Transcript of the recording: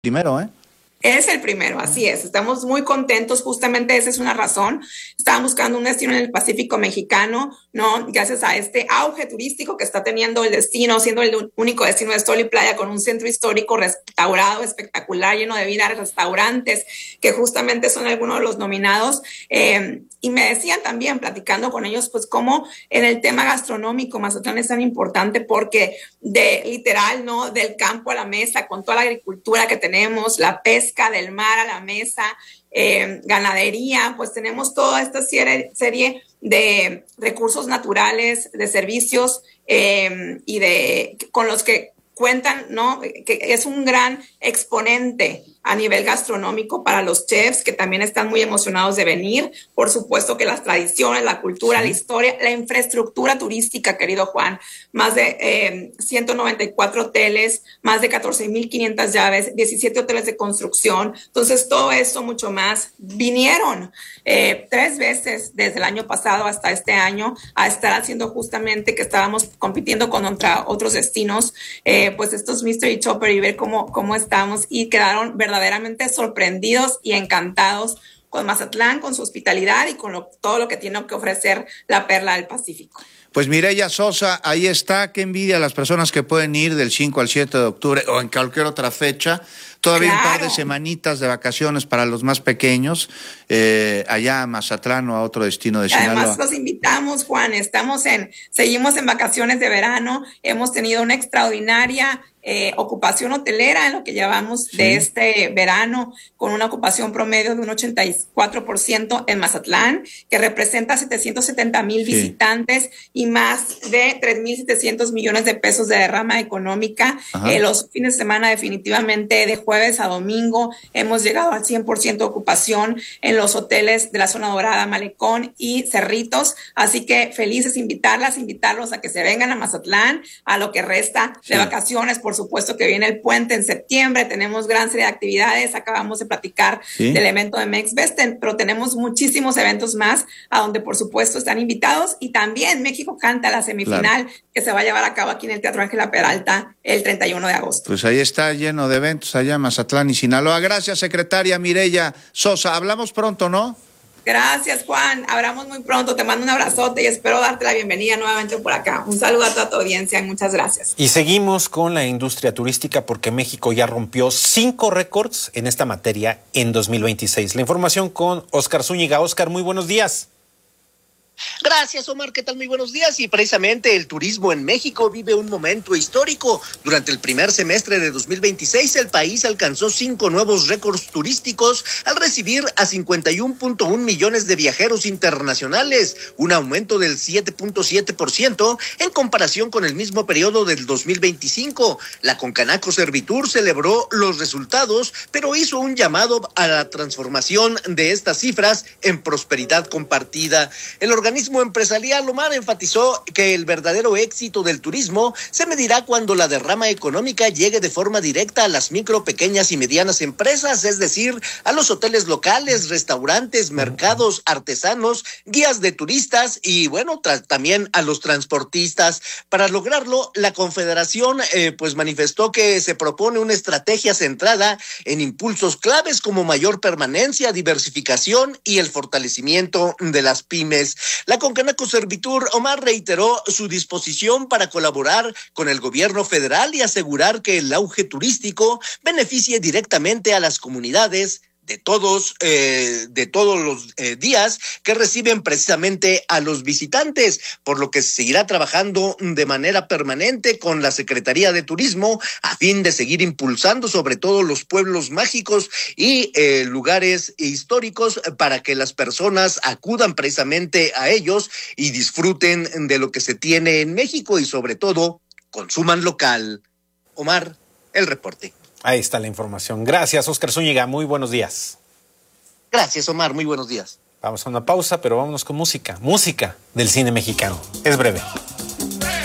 primero, ¿eh? Es el primero, así es. Estamos muy contentos, justamente esa es una razón. Estaban buscando un destino en el Pacífico mexicano, ¿no? Gracias a este auge turístico que está teniendo el destino, siendo el único destino de sol y playa con un centro histórico restaurado, espectacular, lleno de vida, restaurantes, que justamente son algunos de los nominados. Y me decían también, platicando con ellos, pues cómo en el tema gastronómico Mazatlán es tan importante porque de literal, ¿no? Del campo a la mesa, con toda la agricultura que tenemos, la pesca del mar a la mesa, ganadería, pues tenemos toda esta serie de recursos naturales, de servicios y con los que cuentan, ¿no? Que es un gran exponente a nivel gastronómico para los chefs que también están muy emocionados de venir. Por supuesto que las tradiciones, la cultura, sí, la historia, la infraestructura turística, querido Juan, más de 194 hoteles, más de 14,500 llaves, 17 hoteles de construcción. Entonces, todo esto, mucho más. Vinieron 3 veces desde el año pasado hasta este año a estar haciendo justamente que estábamos compitiendo con otros destinos, pues estos Mystery Chopper y ver cómo estamos, y quedaron verdaderamente sorprendidos y encantados con Mazatlán, con su hospitalidad y con todo lo que tiene que ofrecer la Perla del Pacífico. Pues Mireya Sosa, ahí está, qué envidia a las personas que pueden ir del 5 al 7 de octubre o en cualquier otra fecha. Todavía claro, un par de semanitas de vacaciones para los más pequeños, allá a Mazatlán o a otro destino de Sinaloa. Además los invitamos, Juan, seguimos en vacaciones de verano, hemos tenido una extraordinaria ocupación hotelera en lo que llevamos sí, de este verano, con una ocupación promedio de un 84% en Mazatlán, que representa 770,000 sí, visitantes y más de 3,700 millones de pesos de derrama económica. Los fines de semana definitivamente de jueves a domingo hemos llegado al 100% de ocupación en los hoteles de la zona dorada, Malecón y Cerritos, así que felices invitarlos a que se vengan a Mazatlán a lo que resta sí, de vacaciones. Por supuesto que viene el puente en septiembre, tenemos gran serie de actividades, acabamos de platicar sí, del evento de MexBest, pero tenemos muchísimos eventos más a donde por supuesto están invitados, y también México canta la semifinal claro, que se va a llevar a cabo aquí en el Teatro Ángela Peralta el 31 de agosto. Pues ahí está lleno de eventos allá en Mazatlán y Sinaloa. Gracias, secretaria Mireya Sosa. Hablamos pronto, ¿no? Gracias, Juan. Hablamos muy pronto. Te mando un abrazote y espero darte la bienvenida nuevamente por acá. Un saludo a toda tu audiencia y muchas gracias. Y seguimos con la industria turística porque México ya rompió 5 récords en esta materia en 2026. La información con Óscar Zúñiga. Óscar, muy buenos días. Gracias, Omar, ¿qué tal? Muy buenos días. Y precisamente el turismo en México vive un momento histórico. Durante el primer semestre de 2026, el país alcanzó 5 nuevos récords turísticos al recibir a 51.1 millones de viajeros internacionales, un aumento del 7.7% en comparación con el mismo periodo del 2025. La Concanaco Servitur celebró los resultados, pero hizo un llamado a la transformación de estas cifras en prosperidad compartida. El organismo empresarial, Omar, enfatizó que el verdadero éxito del turismo se medirá cuando la derrama económica llegue de forma directa a las micro, pequeñas y medianas empresas, es decir, a los hoteles locales, restaurantes, mercados, artesanos, guías de turistas y, bueno, también a los transportistas. Para lograrlo, la Confederación pues manifestó que se propone una estrategia centrada en impulsos claves como mayor permanencia, diversificación y el fortalecimiento de las pymes. La Concanaco Servitur, Omar, reiteró su disposición para colaborar con el gobierno federal y asegurar que el auge turístico beneficie directamente a las comunidades de todos los días que reciben precisamente a los visitantes, por lo que se seguirá trabajando de manera permanente con la Secretaría de Turismo a fin de seguir impulsando sobre todo los pueblos mágicos y lugares históricos para que las personas acudan precisamente a ellos y disfruten de lo que se tiene en México y sobre todo consuman local. Omar, el reporte. Ahí está la información. Gracias, Óscar Zúñiga. Muy buenos días. Gracias, Omar. Muy buenos días. Vamos a una pausa, pero vámonos con música. Música del cine mexicano. Es breve.